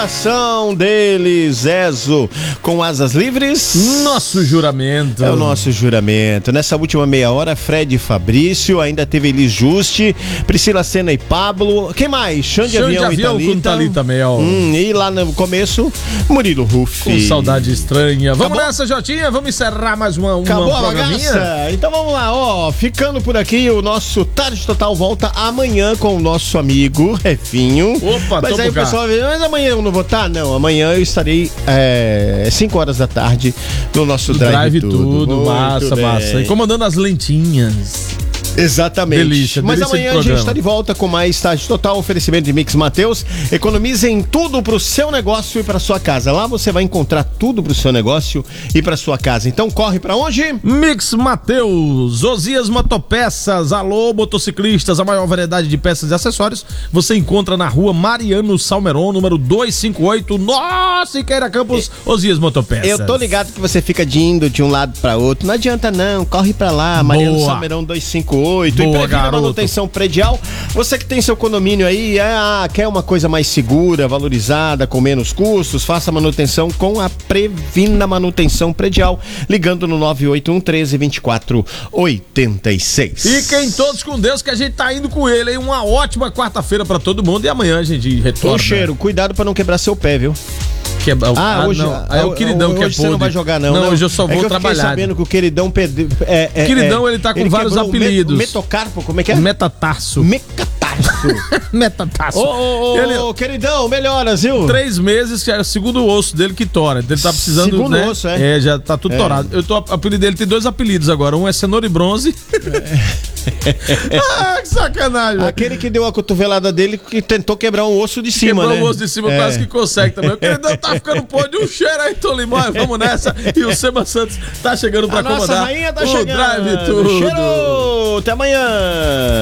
coração deles, Ezo, com asas livres. Nosso juramento. É o nosso juramento. Nessa última meia hora, Fred e Fabrício, ainda teve Elis Juste, Priscila Senna e Pablo. Quem mais? Xande Avião e Thalita. Com Thalita Mel. E lá no começo, Murilo Ruff. Com saudade estranha. Vamos nessa, Jotinha? Vamos encerrar mais uma Acabou a programinha? bagaça? Então vamos lá, ó. Ficando por aqui, o nosso Tarde Total volta amanhã com o nosso amigo Refinho. Opa, mas aí o pessoal vai ver, mas amanhã eu não vou estar? Não, amanhã eu estarei 5 horas da tarde no nosso Drive Tudo. Massa. E comandando as lentinhas. Exatamente. Delícia, mas delícia amanhã a gente está de volta com mais Tarde Total, oferecimento de Mix Mateus. Economizem tudo pro seu negócio e pra sua casa. Lá você vai encontrar tudo pro seu negócio e pra sua casa. Então corre pra onde? Mix Mateus, Osias Motopeças, alô motociclistas, a maior variedade de peças e acessórios você encontra na rua Mariano Salmeron, número 258, Siqueira Campos, Osias Motopeças. Eu tô ligado que você fica indo de um lado pra outro, não adianta não, corre pra lá, Mariano Salmeron 258. Boa, e previne garoto. manutenção predial. Você que tem seu condomínio aí, quer uma coisa mais segura, valorizada, com menos custos, faça manutenção com a Previna Manutenção Predial, ligando no 981 13 24 86. Fiquem todos com Deus que a gente tá indo com ele, hein? Uma ótima quarta-feira pra todo mundo e amanhã a gente retorna. Ô, Cheiro, cuidado pra não quebrar seu pé, viu? Hoje não. É o Queridão que é hoje você não vai jogar, não. Não, hoje eu só vou trabalhar. Eu fiquei sabendo que o Queridão Queridão, ele tá com vários apelidos. Metocarpo, como é que é? Metatarso. Metatarso. Ô, Queridão, melhoras, viu? 3 meses, que é o segundo osso dele que tora. Ele tá precisando, segundo né? Osso, é. Já tá tudo torado. O apelido dele tem 2 apelidos agora. Um é Cenoura e Bronze. Que sacanagem. Aquele que deu a cotovelada dele, que tentou quebrar um osso de cima, Quebrou né? o osso de cima, quase que consegue também. O Queridão tá ficando pô de um cheiro aí, Tolimão. Vamos nessa. E o Seba Santos tá chegando pra comandar. Nossa rainha tá chegando. Drive Tudo. Cheiro! Até amanhã.